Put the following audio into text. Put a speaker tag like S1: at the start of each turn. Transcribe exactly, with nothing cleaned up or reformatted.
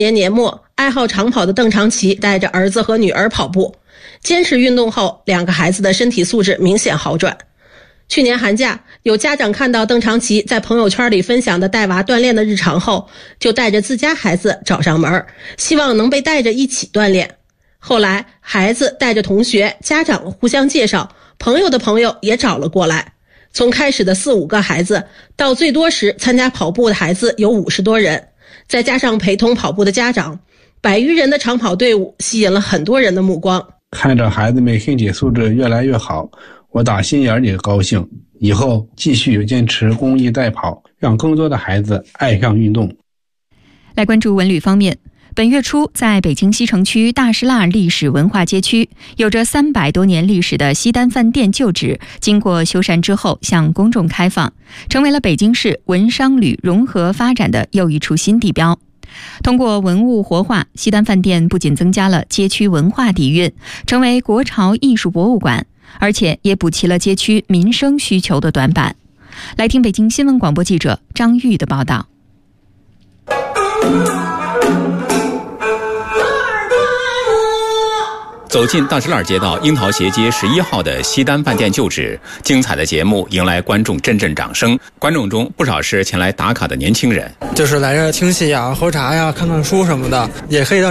S1: 年年末，爱好长跑的邓长奇带着儿子和女儿跑步，坚持运动后，两个孩子的身体素质明显好转。去年寒假，有家长看到邓长奇在朋友圈里分享的带娃锻炼的日常后，就带着自家孩子找上门，希望能被带着一起锻炼。后来，孩子带着同学、家长互相介绍，朋友的朋友也找了过来。从开始的四五个孩子，到最多时参加跑步的孩子有五十多人，再加上陪同跑步的家长，百余人的长跑队伍吸引了很多人的目光。
S2: 看着孩子们身体素质越来越好，我打心眼里高兴，以后继续坚持公益代跑，让更多的孩子爱上运动。
S3: 来关注文旅方面，本月初，在北京西城区大石栏历史文化街区，有着三百多年历史的西单饭店旧址，经过修缮之后向公众开放，成为了北京市文商旅融合发展的又一处新地标。通过文物活化，西单饭店不仅增加了街区文化底蕴，成为国潮艺术博物馆，而且也补齐了街区民生需求的短板。来听北京新闻广播记者张玉的报道。
S4: 走进大石栏街道樱桃斜街十一号的西单饭店旧址，精彩的节目迎来观众阵阵掌声。观众中不少是前来打卡的年轻人，
S5: 就是来这听戏呀、喝茶呀、看看书什么的，也可以到